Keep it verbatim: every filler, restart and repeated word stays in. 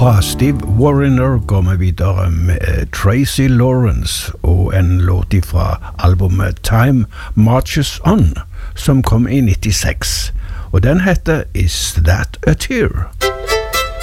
Fra Steve Wariner går vi videre med Tracy Lawrence og en låt fra albumet Time Marches On, som kom i nittiseks, og den heter Is That a Tear?